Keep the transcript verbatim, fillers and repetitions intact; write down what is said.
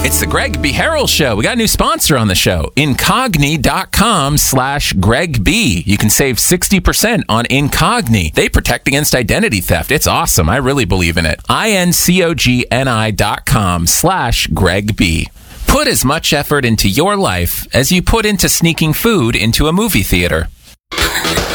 It's the Greg B. Harrell Show. We got a new sponsor on the show, Incogni.com slash Greg B. You can save sixty percent on Incogni. They protect against identity theft. It's awesome. I really believe in it. I-N-C-O-G-N-I dot com slash Greg B. Put as much effort into your life as you put into sneaking food into a movie theater.